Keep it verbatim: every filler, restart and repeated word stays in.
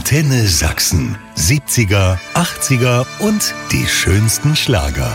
Antenne Sachsen. siebziger, achtziger und die schönsten Schlager.